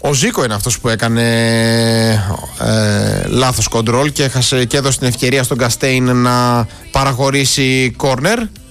Ο Ζίκο είναι αυτός που έκανε λάθος κοντρόλ και έδωσε την ευκαιρία στον Καστέιν να παραχωρήσει κόρνερ.